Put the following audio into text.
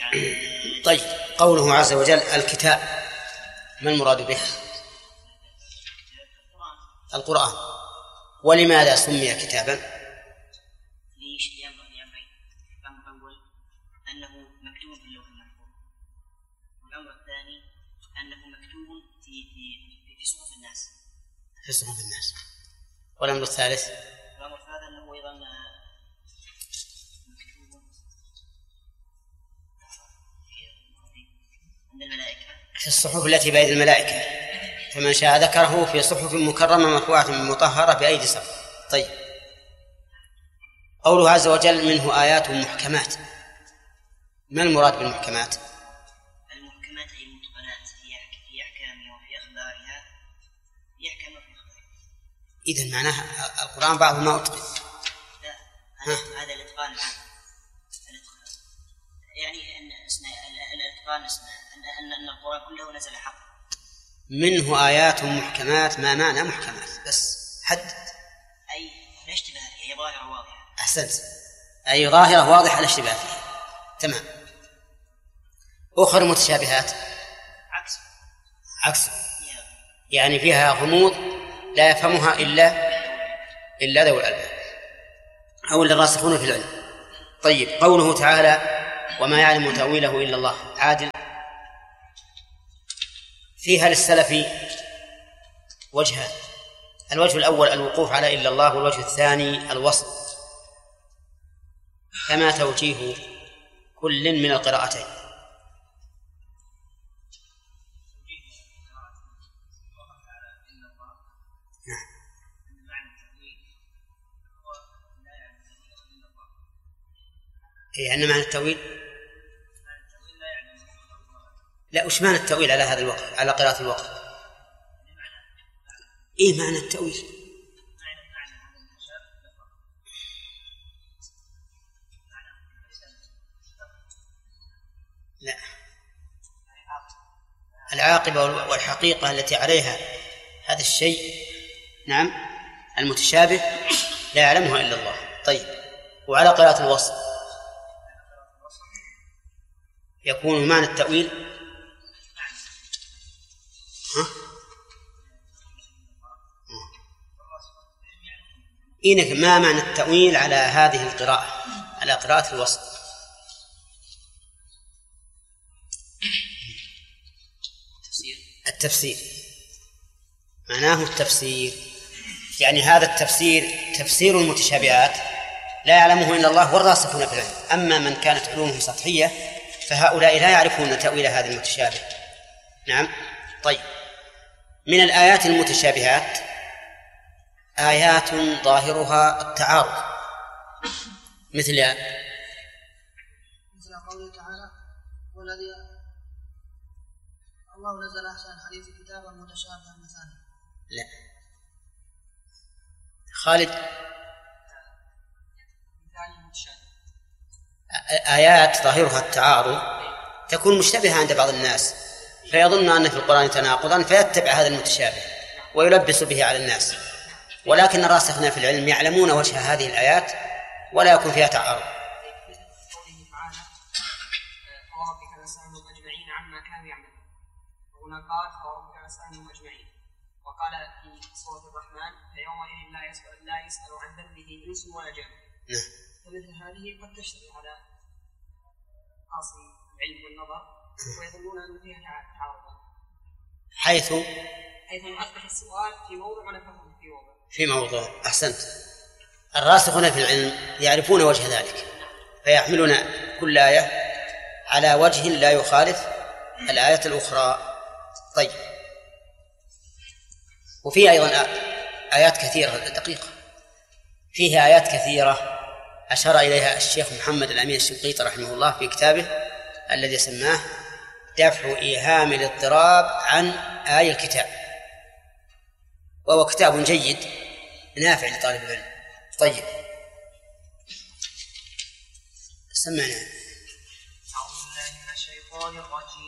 طيب، قوله عز وجل الكتاب، ما المراد به؟ القرآن. ولماذا سمي كتابا؟ الأمر أنه مكتوب في اللوح المحفوظ، والأمر الثاني أنه مكتوب في صحف الناس. في صحف الناس. والأمر الثالث؟ الأمر الثالث أنه أيضا مكتوب عند الملائكة، في الصحف التي بأيدي الملائكة، فمن شاء ذكره في صحف مكرمة مرفوعة مطهرة بأيدي سفرة. طيب، قوله عز وجل منه آيات محكمات، ما المراد بالمحكمات؟ المحكمات هي المتقنات في أحكامها وفي أخبارها، في أحكامها وفي أخبارها. إذن معناها القرآن بعضه ما أتقن. لا، هذا الإتقان العام. يعني أن الإتقان أن القرآن كله نزل حق. منه آيات محكمات، ما معنى محكمات؟ بس حدد. أي لا اشتباه فيها، هي ظاهرة واضحة. أحسنت، أي ظاهرة واضحة لا اشتباه فيها. تمام. أخرى متشابهات عكس، يعني فيها غموض لا يفهمها إلا ذوي الألباب أو الراسخون في العلم. طيب، قوله تعالى وما يعلم تأويله إلا الله، عادل، فيها للسلف وجهان: الوجه الأول الوقوف على إلا الله، والوجه الثاني الوصف، كما توجيه كل من القراءتين. أن معنى التأويل لا، وش معنى التأويل على هذا الوقت، على قراءة الوقت؟ إيه معنى التأويل؟ لا، العاقبة والحقيقة التي عليها هذا الشيء، نعم، المتشابه لا يعلمها إلا الله. طيب، وعلى قراءة الوصف يكون معنى التأويل إنك ما معنى التأويل على هذه القراءة، على قراءة الوصف؟ التفسير معناه التفسير، يعني هذا التفسير تفسير المتشابهات لا يعلمه إلا الله والراسخون في العلم. أما من كانت علومهم سطحية فهؤلاء لا يعرفون تأويل هذا المتشابه. نعم. طيب، من الآيات المتشابهات آيات ظاهرها التعارض، مثل قوله تعالى والذي الله نزل أحسن الحديث كتابا متشابها مثاني. لا، خالد، آيات ظاهرها التعارض تكون مشتبهة عند بعض الناس، فيظن أن في القرآن تناقضا فيتبع هذا المتشابه ويلبس به على الناس، ولكن الراسخون في العلم يعلمون وجه هذه الآيات ولا يكون فيها تعارض. قوله تعالى فوربك لنسألهم أجمعين عما كانوا يعملون، وهنا قال فوربك لنسألهم أجمعين، وقال في سورة الرحمن فيومئذ لا يسأل عن ذنبه إنس ولا جان. فمثل هذه قد تشتبه على قاصي العلم والنظر ويظنون أن فيها تعارضا، حيث أصبح السؤال في موضع ونفهم في موضوع. أحسنت. الراسخون في العلم يعرفون وجه ذلك فيحملون كل آية على وجه لا يخالف الآية الأخرى. طيب، وفيه أيضا آيات كثيرة دقيقة، فيه آيات كثيرة أشار إليها الشيخ محمد الأمين الشنقيطي رحمه الله في كتابه الذي سماه دفع إيهام الاضطراب عن آي الكتاب، وهو كتاب جيد نافع لطالب العلم. طيب، سمعنا. أعوذ بالله من الشيطان الرجيم.